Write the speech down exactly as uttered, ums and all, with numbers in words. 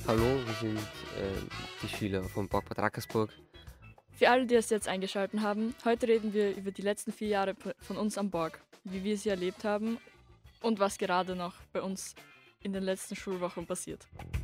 Hallo, wir sind ähm, die Schüler vom Borgbad Rackersburg. Für alle, die es jetzt eingeschaltet haben, heute reden wir über die letzten vier Jahre p- von uns am Borg, wie wir sie erlebt haben und was gerade noch bei uns in den letzten Schulwochen passiert.